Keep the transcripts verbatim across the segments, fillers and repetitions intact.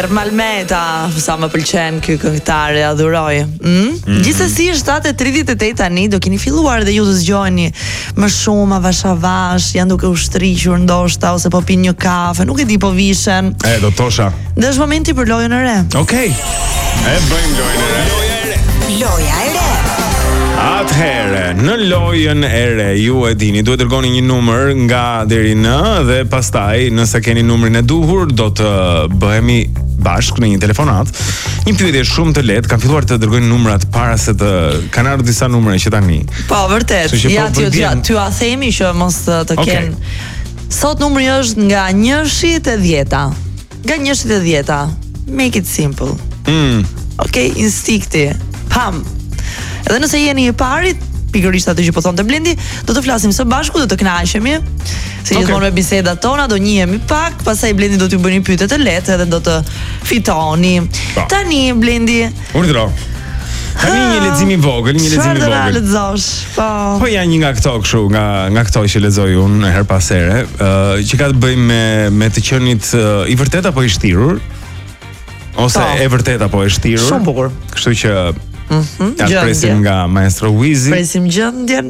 Ermal Meta, sa më pëlqen ky këngëtar, e adhuroj. Mm? Mm-hmm. Gjithsesi shtatë e tridhjetë e tetë tani do keni filluar dhe ju të zgjoheni më shumë avash avash, janë duke u shtriqur ndoshta ose po pinë një kafe, nuk e di, po vishen. E do tosha. Dhe është momenti për lojën e re. Okej. Okay. E bëjmë lojën e re. Loja e re. Loja e re. Atëherë, në lojën e re, ju e dini, duhet dërgoni një numër nga deri në dhe pastaj, nëse keni numrin e duhur, do të bëhemi bashkë në një telefonat. Një pyetje shumë të lehtë, kam filluar të dërgoj numrat para se të kanë ardhur disa numra që tani. Po, vërtet. Ja po ti ja ty a themi që mos të, të okay. kenë. Sot numri është nga njëshi te dhjeta. Nga njëshi te dhjeta. Make it simple. Mm. Okej, okay, instinkti. Pam. Edhe nëse jeni i parit, pikërisht atë që po thonte Blendi, do të flasim së bashku, do të kënaqemi. Se gjithmonë okay. me bisedat tona do njihemi pak, pastaj Blendi do t'ju bëni pyetje të lehtë edhe do të fitoni. Pa. Tani Blendi. Urdhëro. Tani një lexim i vogël, një lexim i vogël. Çfarë lexosh? Po. Po janë një nga këto kështu, nga nga këto që lexoj unë her pas here, uh, që ka të bëjë me me të qenit uh, i vërtet apo i shtirur? Ose pa. e vërtet apo e shtirur? Shumë bukur. Kështu që Mhm. Ja presim nga maestro Wizi. Presim gjendjen.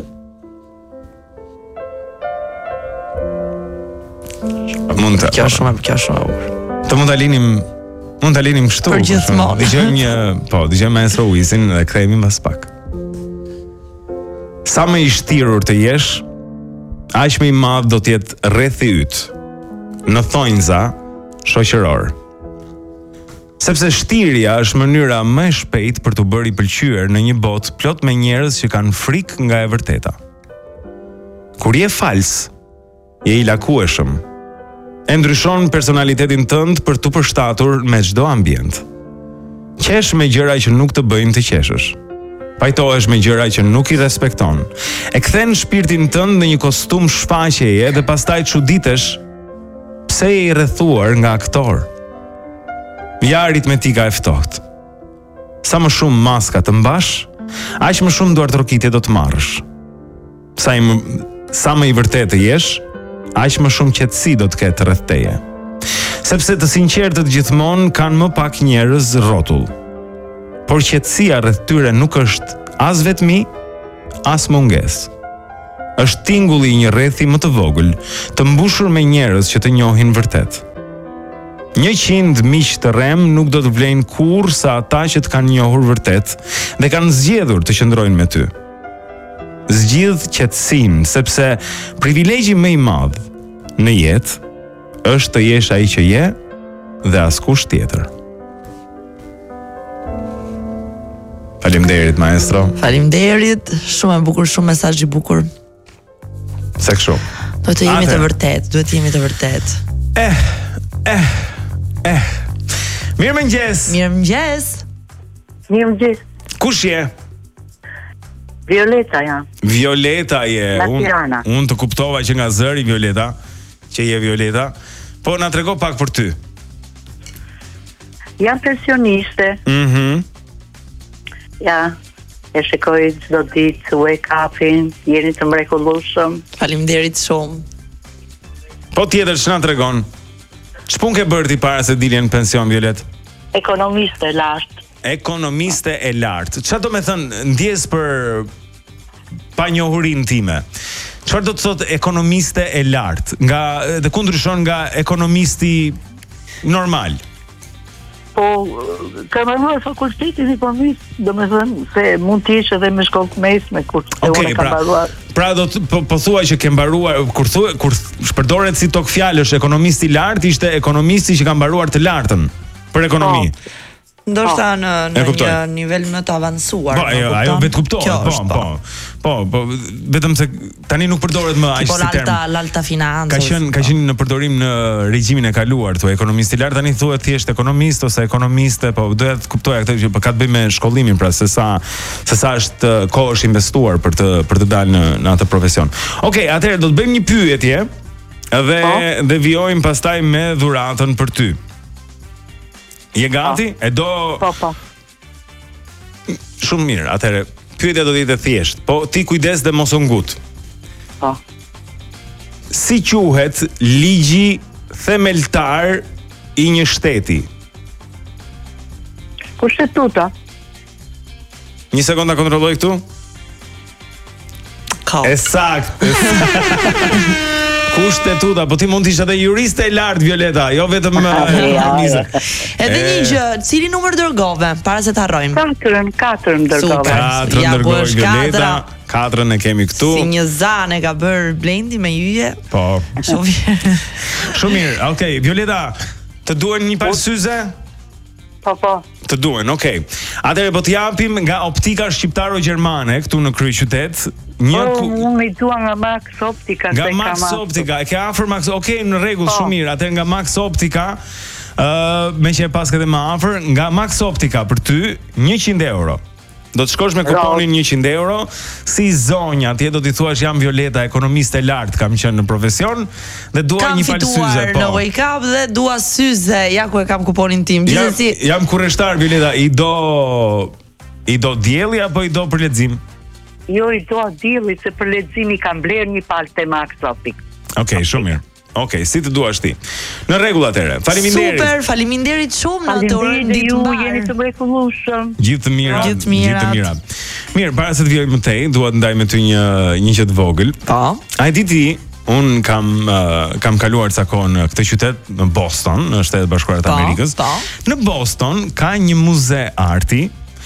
Mund të. Kjo është shumë, kjo është shumë. Të mund ta linim, mund ta linim kështu. Për gjithmonë. Dëgjojmë një, po, dëgjojmë maestro Wizin dhe kthehemi mbas pak. Sa më i shtirur të jesh, aq më i madh do të jetë rrethi yt. Në thonjza shoqëror. Sepse shtirja është mënyra më e shpejtë për të bërë i pëlqyer në një botë plot me njerëz që kanë frikë nga e vërteta. Kur je fals, je i lakueshëm. E ndryshon personalitetin tënd për të përshtatur me çdo ambient. Qesh me gjëra që nuk të bëjnë të qeshësh. Pajtohesh me gjëra që nuk i respekton. E kthen shpirtin tënd në një kostum shfaqjeje dhe pastaj çuditesh pse je i rrethuar nga aktor. Ja aritmetika e ftohtë. Sa më shumë maska të mbash, aq më shumë duart rokitje do të marrësh. Sa i më, sa më i vërtetë jesh, aq më shumë qetësi do të ketë rreth teje. Sepse të sinqertët gjithmonë kanë më pak njerëz rrotull. Por qetësia rreth tyre nuk është as vetmi, as mungesë. Është tingulli i një rrethi më të vogël, të mbushur me njerëz që të njohin vërtet. Një qind miq të rrem nuk do të vlejnë kurrë sa ata që të kanë njohur vërtet dhe kanë zgjedhur të qëndrojnë me ty. Zgjidh qetësinë, sepse privilegji më i madh në jetë është të jesh ai që je dhe askush tjetër. Faleminderit maestro. Faleminderit, shumë e bukur, shumë mesazh i bukur. Se kështu. Duhet të jemi të vërtet, duhet të jemi të vërtet. Eh, eh. Eh. Mirëmëngjes. Mirëmëngjes. Mirëmëngjes. Kush je? Violeta jam. Violeta je. Unë un të kuptova që nga zëri Violeta, që je Violeta. Po na trego pak për ty. Jam pensioniste. Mhm. Mm ja, e shikoj çdo ditë wake up-in, jeni të mrekullueshëm. Faleminderit shumë. Po tjetër ç'na tregon? Ç'pun ke bërë ti para se dilje në pension, Violet? Ekonomiste e lartë. Ekonomiste e lartë. Çfarë do të thënë ndjes për panjohurinë time? Çfarë do të thotë ekonomiste e lartë? Nga dhe ku ndryshon nga ekonomisti normal? Po, kam marrë fakultetin e ekonomisë, domethënë se mund të jesh edhe me shkollë të mesme kur okay, unë kam mbaruar. Pra do të po, po thuaj që ke mbaruar kur thuaj kur shpërdoret si tok fjalësh ekonomisti i lartë, ishte ekonomisti që ka mbaruar të lartën për ekonomi. Po. Ndoshta në, në një nivel më të avancuar. Po, ajo, ajo vetë kuptohet, po, po, po, po, vetëm se tani nuk përdoret më aq si term. Po l'alta financa. Ka qenë ka qenë në përdorim në regjimin e kaluar, thuaj ekonomist i lartë, tani thuhet thjesht ekonomist ose ekonomiste, po doja të kuptoja këtë që ka të bëjë me shkollimin, pra se sa se sa është kohë është investuar për të për të dalë në në atë profesion. Okej, okay, atëherë do të bëjmë një pyetje dhe po? dhe vijojmë pastaj me dhuratën për ty. Je gati? Po. E do... Po, po. Shumë mirë, atëherë, pyetja do të jetë thjesht, po ti kujdes dhe mos u ngut. Po. Si quhet ligji themeltar i një shteti? Kushtetuta. Një sekondë ta kontrolloj këtu. Ka. Ësakt. Kushtetuta, po ti mund të ishe edhe juriste e lartë, Violeta, jo vetëm ekonomiste. Edhe një gjë, cili numër dërgove para se ta harrojmë? Katërën, katërën dërgove. Katërën Ja, dërgoj bësh Violeta. katra. Katrën e kemi këtu. Si një zane ka bërë Blendi me yje. Po. Shumë mirë. Shumë mirë. Okej, Violeta, të duhen një palë syze? Po, po. Të duhen, okej. Atëherë po të japim nga optika shqiptaro-gjermane këtu në kryeqytet. Një Po, ku... unë i dua nga Max Optika. Nga se Max kam Optika, e ke afër Max, okej, në rregull, Po. shumë mirë. Atëherë nga Max Optika, ë, me që e pas këtë më afër, nga Max Optika për ty njëqind euro. Do të shkosh me kuponin njëqind euro, si zonja, ti do t'i thuash jam Violeta, ekonomiste lart, kam qenë në profesion dhe dua Kam një palë syze, fituar po. në Wake Up dhe dua syze. Ja ku e kam kuponin tim. Jam, Gjithsesi, jam kurreshtar Violeta, i do i do dielli apo i do për lexim? Jo, i do dielli se për leximi kam bler një palë te Max Optik. Okej, shumë mirë. Okej, si të duash ti. Në rregull atëre. Faleminderit. super, faleminderit shumë në atë orën Faleminderit ditë ju, mbar. jeni të mrekullueshëm. Gjithë të mira. Gjithë të mirat. Gjithë të mira. Mirë, para se të vijoj më tej, dua të ndaj me ty një një gjë të vogël. Po. A e di ti, un kam uh, kam kaluar ca kohë në këtë qytet, në Boston, në Shtetet Bashkuara të Po, Amerikës. po. Në Boston ka një muze arti,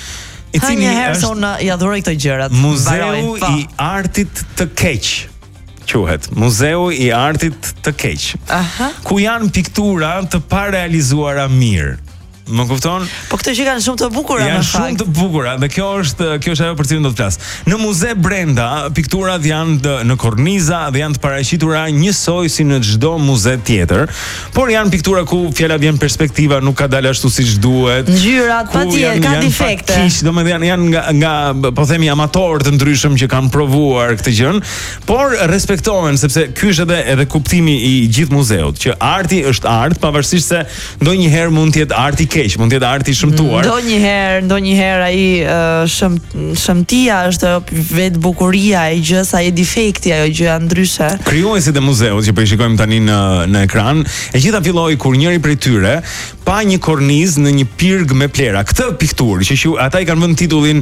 i Ha cili një herë është sonë i adhuroj këto gjërat. Muzeu Mbarojnë, po. i Artit të Keq. Quhet Muzeu i Artit të Keq. Aha. Ku janë piktura të parealizuara mirë. Më kupton? Po këto që kanë shumë të bukura në Janë fakt. shumë të bukura dhe kjo është kjo është ajo për cilën do të flas. Në muze brenda pikturat janë të, në korniza dhe janë të paraqitura njësoj si në çdo muze tjetër, por janë piktura ku fjala vjen perspektiva nuk ka dalë ashtu siç duhet. Ngjyrat ku patjetër janë- ka janë defekte. pak kiq, domethënë janë nga nga po themi amatorë të ndryshëm që kanë provuar këtë gjën, por respektohen sepse ky është edhe edhe kuptimi i gjithë muzeut, që arti është art, pavarësisht se ndonjëherë mund të jetë arti keq, mund të jetë arti shëmtuar. Ndonjëherë, ndonjëherë ai uh, shëm, shëmtia është vetë bukuria e gjës, ai defekti, ajo gjëja ndryshe. Krijuesit e muzeut që po i shikojmë tani në në ekran, e gjitha filloi kur njëri prej tyre pa një kornizë në një pirg me plera. Këtë pikturë që quh, ata i kanë vënë titullin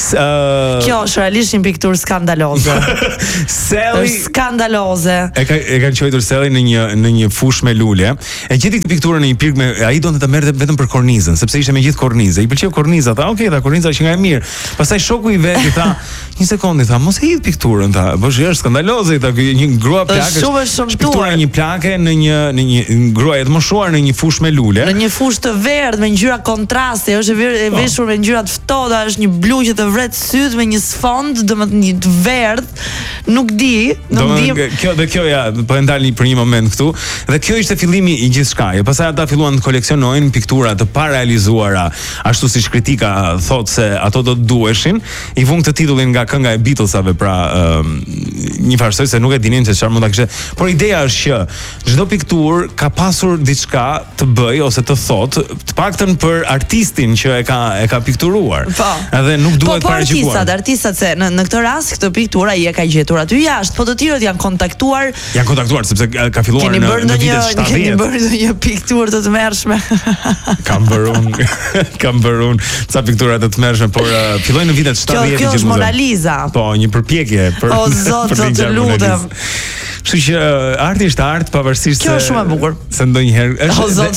uh, Kjo është realisht një pikturë skandaloze. Sally Është skandaloze. E ka e kanë quajtur Sally në një në një fushë me lule. E gjeti këtë pikturë në një pirg me ai donte ta merrte vetëm për kornizën, sepse ishte me gjithë kornizë. I pëlqeu korniza, tha, "Okej, ta korniza që nga e mirë." Pastaj shoku i vet i tha, "Një sekondë," tha, "Mos e hidh pikturën," tha. "Po është skandaloze," tha, "Ky një grua plakë." Është shumë e shëmtuar. Piktura e një plake në një në një gruaje të moshuar në një fushë me lule. Në një fushë të verdhë me ngjyra kontrasti, është e ver- e veshur me ngjyra të ftohta, është një blu që të vret syt me një sfond, domethënë një të verdh, nuk di, nuk di. Domethënë kjo dhe kjo ja po e ndalni për një moment këtu dhe kjo ishte fillimi i gjithçkaje. Pastaj ata filluan të koleksionojnë piktura të parealizuara, ashtu siç kritika thotë se ato do të duheshin. I vung të titullin nga kënga e Beatlesave, pra um, një farsoj se nuk e dinin se çfarë mund ta kishte. Por ideja është që çdo pikturë ka pasur diçka të bëj ose të thotë, të paktën për artistin që e ka e ka pikturuar. Po. Edhe nuk Po, duhet po artistat, paraqituar. artistat se në, në këtë rast këtë pikturë ai e ka gjetur aty jashtë, po të tjerët janë kontaktuar. Janë kontaktuar sepse ka filluar Keni në, bërë në ndonjë, vitet keni shtatëdhjetë. bërë ndonjë pikturë të tmerrshme. Kam bërë unë, kam bërë unë ca piktura të tmerrshme, por uh, filloi në vitet Kjo shtatëdhjetë kjo gjithë është muzeu. Mona Lisa. Po, një përpjekje për O, zot, për zot, ngjarë të Mona lutem. Lisë. Kështu që uh, arti është art pavarësisht Kjo se është shumë e bukur. Se ndonjëherë është O, zot.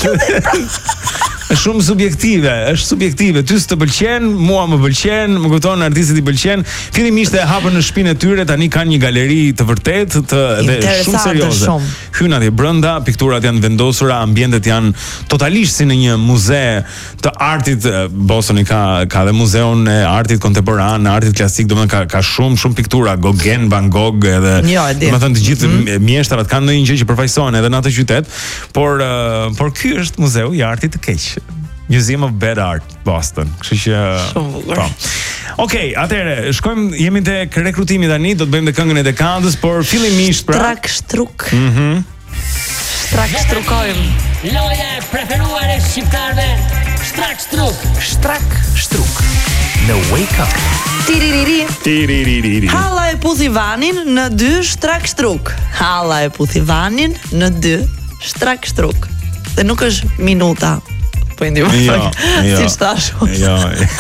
është shumë subjektive, është subjektive. Ty s'të pëlqen, mua më pëlqen, më kupton, artistët i pëlqen. Fillimisht e hapën në shtëpinë e tyre, tani kanë një galeri të vërtetë të dhe shumë Interesante serioze. shumë. Hyn atje brenda, pikturat janë vendosura, ambientet janë totalisht si në një muze të artit. Bostoni ka ka dhe muzeun e artit kontemporan, artit klasik, domethënë ka ka shumë shumë piktura, Gauguin, Van Gogh edhe Jo, e di. domethënë të gjithë mm. mjeshtrat kanë ndonjë gjë që përfaqësohen edhe në atë qytet, por uh, por ky është muzeu i artit të keq. Museum of Bad Art, Boston. Kështu që Shumë bukur. po. Okej, atëherë, shkojmë, jemi tek rekrutimi tani, do të bëjmë te këngën e dekadës, por fillimisht pra Trak shtruk. Mhm. Trak shtrukojmë. Loja e preferuar e shqiptarve, Shtrak Shtruk. Shtrak Shtruk në Wake Up. tiririri. Tiririri. Halla e puthi vanin në dy shtrak shtruk. Halla e puthi vanin në dy shtrak shtruk. Dhe nuk është minuta. po i ndihmoj. Jo, jo. Siç thash. Jo.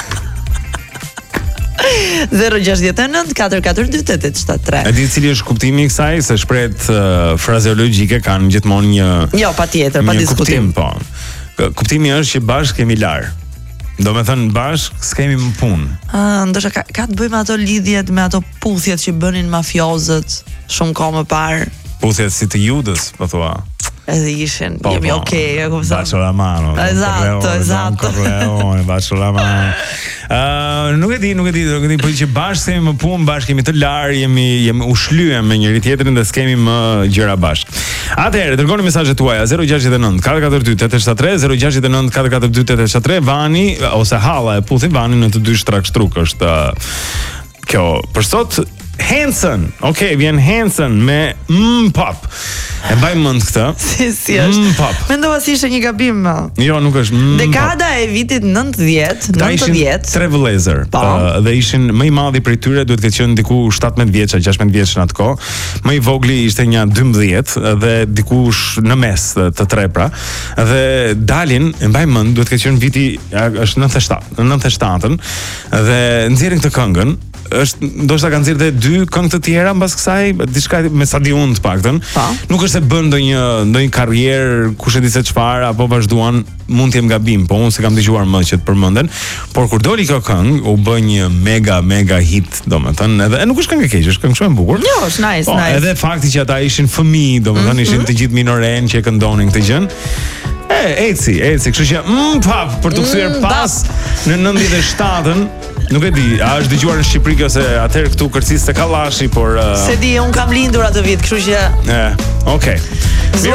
zero gjasht nënt katër katër dy tetë tetë shtat tre. A di cili është kuptimi i kësaj? Se shprehjet uh, frazeologjike kanë gjithmonë një Jo, patjetër, pa një diskutim. kuptim, po. K- Kuptimi është që bashkë kemi lar. Do me thënë bashkë s'kemi më punë. Ah, ndoshta ka, ka të bëjë me ato lidhjet, me ato puthjet që bënin mafiozët shumë kohë më parë. Puthjet si të Judës, po thua. Edhe ishin, Po, jemi po. okay, e kupton. Bacio la mano. Esatto, esatto. Corleone, bacio la mano. Uh, nuk e di, nuk e di, nuk e di, po që bashkë kemi më punë, bashkë kemi të larë, jemi jemi ushlyem me njëri tjetrin dhe s'kemi më gjëra bashkë. Atëherë, dërgoni mesazhet tuaja zero gjasht e nënt katër katër dy tetë shtat tre, zero gjasht e nënt katër katër dy tetë shtat tre, Vani ose Halla e puthi Vani në të dy shtrak shtruk është uh, kjo. Për sot Hanson, okay, vjen Hanson me mm, pop. E mbaj mend këtë. Si si është? Mm, pop. Mendova si ishte një gabim. Jo, nuk është. Mm, Dekada e vitit nëntëdhjetë, Ta ishin nëntëdhjetë. tre vëllezër, Po. uh, dhe ishin më i madhi prej tyre duhet të ketë qenë diku shtatëmbëdhjetë vjeç, gjashtëmbëdhjetë vjeç në atë kohë. Më i vogli ishte një dymbëdhjetë dhe dikush në mes të, të tre pra. Dhe dalin, e mbaj mend, duhet të ketë qenë viti ja, është nëntëdhjetë e shtatë, nëntëdhjetë e shtatën dhe nxjerrin këtë këngën. Është ndoshta kanë nxjerrë edhe dy këngë të tjera mbas kësaj, diçka me sa di unë të paktën. Pa. Nuk është se bën ndonjë ndonjë karrierë, kush e di se çfarë, apo vazhduan, mund të jem gabim, po unë se kam dëgjuar më që të përmenden, por kur doli kjo këngë, u bë një mega mega hit, domethënë, edhe e nuk është këngë e keq, është këngë shumë e bukur. Jo, është nice, Po, nice. edhe fakti që ata ishin fëmijë, domethënë ishin të gjithë minoren që e këndonin këtë gjën. E, eci, eci, kështu që mm, pap, për të kthyer Mm, pas në nëntëdhjetë e shtatën, nuk e di, a është dëgjuar në Shqipëri kjo se atëherë këtu kërciste kallashi, por uh, Se di, un kam lindur atë vit, kështu që e, okay. Zua